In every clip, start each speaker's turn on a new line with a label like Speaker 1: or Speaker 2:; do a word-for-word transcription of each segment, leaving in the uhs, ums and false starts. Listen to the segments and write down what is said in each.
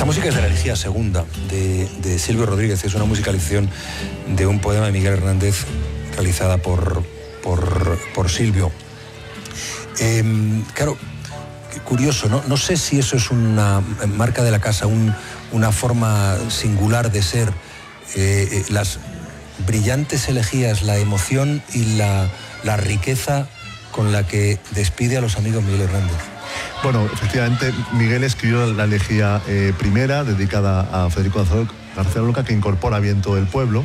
Speaker 1: música es de la elegía segunda, de, de Silvio Rodríguez. Es una musicalización de un poema de Miguel Hernández realizada por, por, por Silvio. Eh, claro, curioso, ¿no? No sé si eso es una marca de la casa, un, una forma singular de ser. Eh, las brillantes elegías, la emoción y la, la riqueza con la que despide a los amigos Miguel Hernández.
Speaker 2: Bueno, efectivamente, Miguel escribió la elegía eh, primera, dedicada a Federico García Lorca, que incorpora Viento del Pueblo.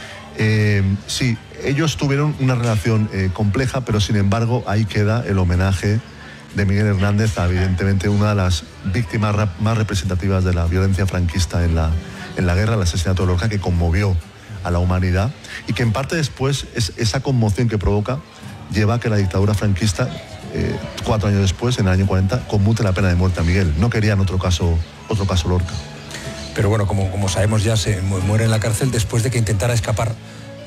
Speaker 2: Eh, sí, ellos tuvieron una relación eh, compleja, pero sin embargo ahí queda el homenaje de Miguel Hernández a, evidentemente, una de las víctimas más representativas de la violencia franquista en la, en la guerra, el asesinato de Lorca, que conmovió a la humanidad y que en parte después es, esa conmoción que provoca lleva a que la dictadura franquista, eh, cuatro años después, en el año cuarenta, conmute la pena de muerte a Miguel. No querían otro caso, otro caso Lorca.
Speaker 1: Pero bueno, como, como sabemos ya, se muere en la cárcel después de que intentara escapar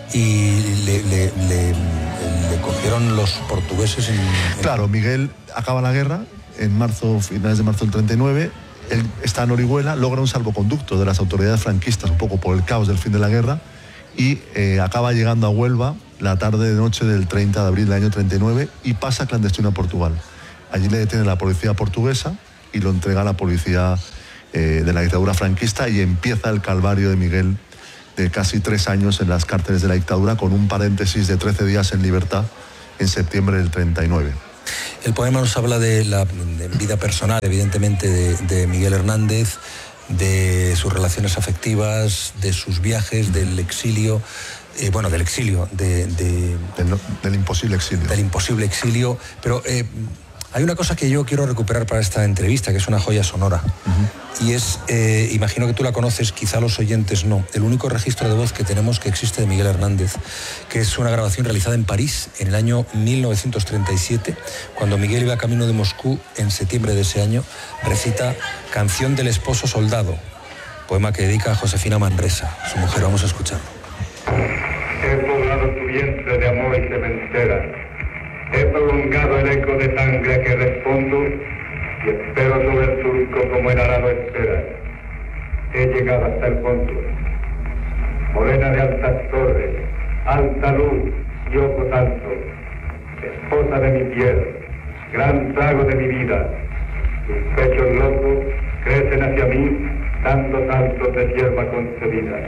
Speaker 1: y le, le, le, le cogieron los portugueses. En, en...
Speaker 2: Claro, Miguel acaba la guerra en marzo, finales de marzo del treinta y nueve. Él está en Orihuela, logra un salvoconducto de las autoridades franquistas, un poco por el caos del fin de la guerra, y eh, acaba llegando a Huelva la tarde de noche del treinta de abril del año treinta y nueve y pasa clandestino a Portugal. Allí le detiene la policía portuguesa y lo entrega a la policía eh, de la dictadura franquista, y empieza el calvario de Miguel de casi tres años en las cárceles de la dictadura, con un paréntesis de trece días en libertad en septiembre del treinta y nueve.
Speaker 1: El poema nos habla de la de vida personal, evidentemente, de, de Miguel Hernández, de sus relaciones afectivas, de sus viajes, del exilio, eh, bueno, del exilio, de, de,
Speaker 2: del, del imposible exilio.
Speaker 1: Del imposible exilio, pero eh, hay una cosa que yo quiero recuperar para esta entrevista, que es una joya sonora, uh-huh. y es, eh, imagino que tú la conoces, quizá los oyentes no, el único registro de voz que tenemos que existe de Miguel Hernández, que es una grabación realizada en París en el año mil novecientos treinta y siete, cuando Miguel iba camino de Moscú en septiembre de ese año, recita Canción del esposo soldado, poema que dedica a Josefina Manresa, su mujer. Vamos a escucharlo.
Speaker 3: He poblado tu vientre de amor y cementera. He prolongado el eco de sangre que respondo y espero sobre el surco como el arado espera. He llegado hasta el fondo. Morena de altas torres, alta luz y ojos altos, esposa de mi piel, gran trago de mi vida. Tus pechos locos crecen hacia mí, tantos saltos de hierba concebida.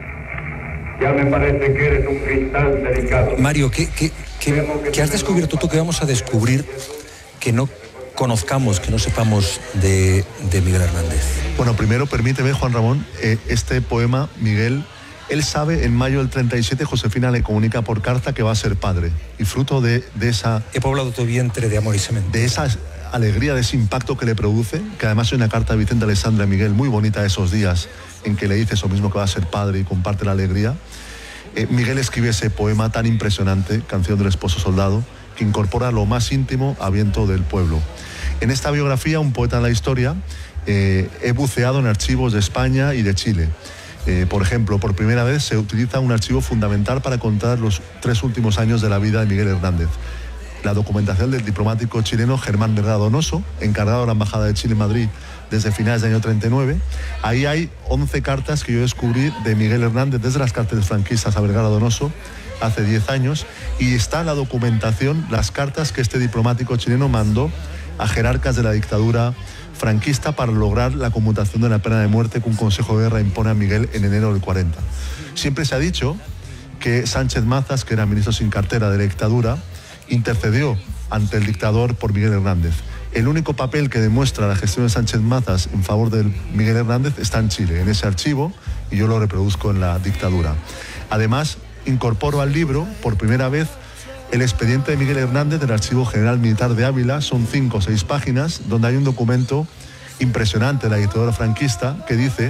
Speaker 3: Ya me parece que eres un cristal delicado.
Speaker 1: Mario, ¿qué, qué, qué, qué has descubierto tú que vamos a descubrir que no conozcamos, que no sepamos de, de Miguel Hernández?
Speaker 2: Bueno, primero permíteme, Juan Ramón, eh, este poema, Miguel, él sabe, en mayo del treinta y siete, Josefina le comunica por carta que va a ser padre, y fruto de, de esa...
Speaker 1: He poblado tu vientre de amor y semen.
Speaker 2: De esa alegría, de ese impacto que le produce, que además hay una carta de Vicente Alessandra a Miguel muy bonita de esos días, en que le dice eso mismo, que va a ser padre y comparte la alegría. Eh, Miguel escribe ese poema tan impresionante, Canción del esposo soldado, que incorpora lo más íntimo a Viento del Pueblo. En esta biografía, Un poeta en la historia, eh, he buceado en archivos de España y de Chile. Eh, por ejemplo, por primera vez se utiliza un archivo fundamental para contar los tres últimos años de la vida de Miguel Hernández. La documentación del diplomático chileno Germán Delgado Donoso, encargado de la Embajada de Chile en Madrid desde finales del año treinta y nueve. Ahí hay once cartas que yo descubrí de Miguel Hernández desde las cárceles franquistas a Delgado Donoso hace diez años, y está en la documentación las cartas que este diplomático chileno mandó a jerarcas de la dictadura franquista para lograr la conmutación de la pena de muerte que un consejo de guerra impone a Miguel en enero del cuarenta. Siempre se ha dicho que Sánchez Mazas, que era ministro sin cartera de la dictadura, intercedió ante el dictador por Miguel Hernández. El único papel que demuestra la gestión de Sánchez Mazas en favor de Miguel Hernández está en Chile, en ese archivo, y yo lo reproduzco en la dictadura. Además, incorporo al libro, por primera vez, el expediente de Miguel Hernández del Archivo General Militar de Ávila. Son cinco o seis páginas, donde hay un documento impresionante de la dictadura franquista que dice: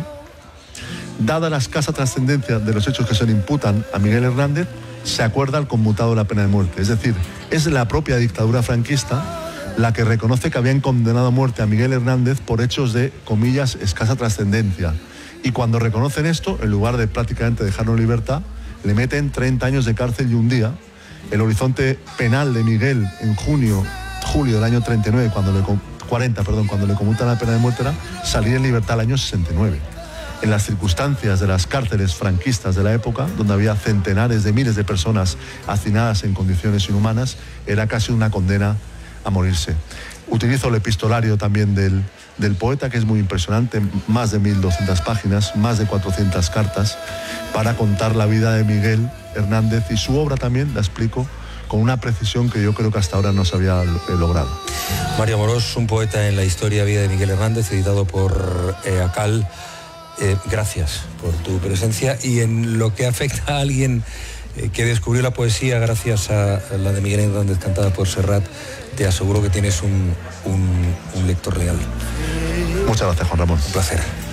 Speaker 2: dada la escasa trascendencia de los hechos que se le imputan a Miguel Hernández, se acuerda el conmutado de la pena de muerte. Es decir, es la propia dictadura franquista la que reconoce que habían condenado a muerte a Miguel Hernández por hechos de, comillas, escasa trascendencia. Y cuando reconocen esto, en lugar de prácticamente dejarlo en libertad, le meten treinta años de cárcel y un día. El horizonte penal de Miguel en junio, julio del año treinta y nueve, cuando le cuarenta, perdón, cuando le conmutan la pena de muerte, era salir en libertad al año sesenta y nueve. En las circunstancias de las cárceles franquistas de la época, donde había centenares de miles de personas hacinadas en condiciones inhumanas, era casi una condena a morirse. Utilizo el epistolario también del, del poeta, que es muy impresionante, más de mil doscientas páginas, más de cuatrocientas cartas, para contar la vida de Miguel Hernández, y su obra también la explico con una precisión que yo creo que hasta ahora no se había logrado.
Speaker 1: Mario Amorós, un poeta en la historia vida de Miguel Hernández, editado por eh, ACAL. Eh, gracias por tu presencia, y en lo que afecta a alguien eh, que descubrió la poesía gracias a la de Miguel Hernández cantada por Serrat, te aseguro que tienes un, un, un lector leal.
Speaker 2: Muchas gracias, Juan Ramón.
Speaker 1: Un placer.